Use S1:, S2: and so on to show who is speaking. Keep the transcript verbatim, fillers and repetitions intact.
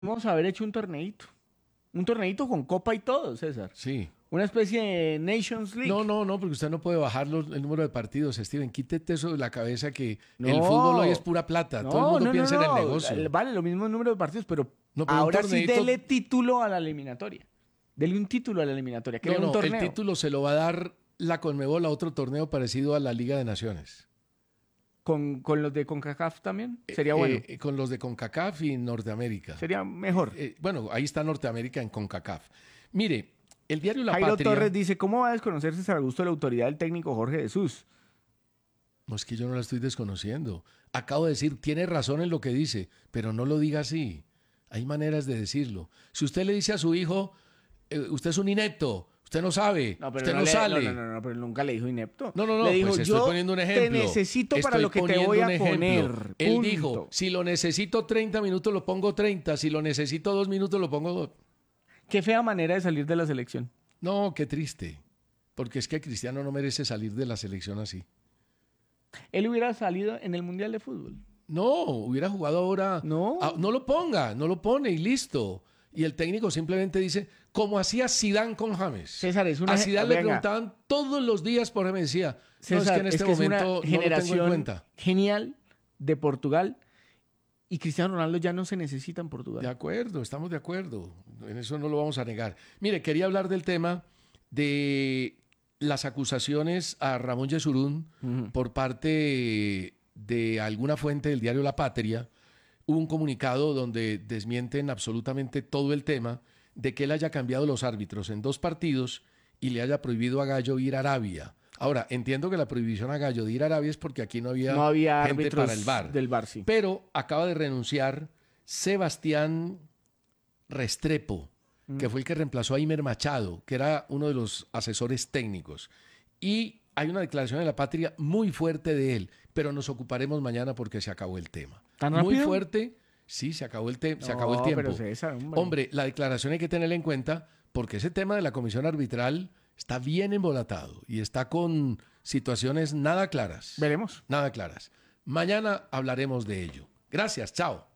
S1: Debemos haber hecho un torneito. Un torneito con copa y todo, César.
S2: Sí.
S1: Una especie de Nations League.
S2: No, no, no, porque usted no puede bajar los- el número de partidos, Steven. Quítete eso de la cabeza que el
S1: No.
S2: fútbol hoy es pura plata. Todo el
S1: No,
S2: mundo
S1: no,
S2: piensa
S1: no,
S2: en el
S1: no.
S2: negocio.
S1: Vale, lo mismo número de partidos, pero,
S2: No, pero un
S1: ahora sí
S2: torneito-
S1: dele título a la eliminatoria. Dele un título a la eliminatoria. Que
S2: No,
S1: un
S2: no, el
S1: torneo.
S2: título se lo va a dar la Conmebol a otro torneo parecido a la Liga de Naciones.
S1: Con, con los de CONCACAF también. Sería
S2: Eh,
S1: bueno.
S2: eh, con los de CONCACAF y Norteamérica.
S1: Sería mejor.
S2: Eh, bueno, ahí está Norteamérica en CONCACAF. Mire, el diario La
S1: Jairo
S2: Patria...
S1: Torres dice, ¿cómo va a desconocer César Augusto la autoridad del técnico Jorge Jesús?
S2: No, es que yo no la estoy desconociendo. Acabo de decir, tiene razón en lo que dice, pero no lo diga así. Hay maneras de decirlo. Si usted le dice a su hijo, eh, usted es un inepto, usted no sabe, usted no,
S1: le-
S2: sale.
S1: No, no, no, no, pero nunca le dijo inepto.
S2: No, no, no,
S1: Le dijo,
S2: pues estoy
S1: yo
S2: poniendo un ejemplo.
S1: te necesito para
S2: Estoy
S1: lo que te
S2: poniendo
S1: voy a
S2: un ejemplo.
S1: poner.
S2: Él
S1: punto.
S2: dijo, si lo necesito treinta minutos, lo pongo treinta. Si lo necesito dos minutos, lo pongo dos.
S1: Qué fea manera de salir de la selección.
S2: No, qué triste. Porque es que Cristiano no merece salir de la selección así.
S1: Él hubiera salido en el Mundial de Fútbol.
S2: No, hubiera jugado ahora.
S1: No.
S2: Ah, no lo ponga, no lo pone y listo. Y el técnico simplemente dice, como hacía Zidane con James.
S1: César, es una...
S2: A Zidane le
S1: venga,
S2: preguntaban todos los días por James. Decía, no, es
S1: César,
S2: que en este
S1: es una
S2: momento no lo tengo en
S1: generación
S2: cuenta.
S1: genial de Portugal y Cristiano Ronaldo ya no se necesita en Portugal.
S2: De acuerdo, estamos de acuerdo. En eso no lo vamos a negar. Mire, quería hablar del tema de las acusaciones a Ramón Yesurún
S1: Ujú.
S2: por parte de alguna fuente del diario La Patria. Hubo un comunicado donde desmienten absolutamente todo el tema de que él haya cambiado los árbitros en dos partidos y le haya prohibido a Gallo ir a Arabia. Ahora, entiendo que la prohibición a Gallo de ir a Arabia es porque aquí no había,
S1: No había
S2: gente
S1: árbitros
S2: para el V A R.
S1: del V A R, sí.
S2: Pero acaba de renunciar Sebastián Restrepo, que fue el que reemplazó a Imer Machado, que era uno de los asesores técnicos. Y hay una declaración de La Patria muy fuerte de él, pero nos ocuparemos mañana porque se acabó el tema.
S1: ¿Tan
S2: Muy
S1: rápido?
S2: fuerte, sí, se acabó el, te- se
S1: No,
S2: acabó el tiempo.
S1: pero César, hombre.
S2: Hombre, la declaración hay que tenerla en cuenta porque ese tema de la comisión arbitral está bien embolatado y está con situaciones nada claras.
S1: Veremos.
S2: Nada claras. Mañana hablaremos de ello. Gracias, chao.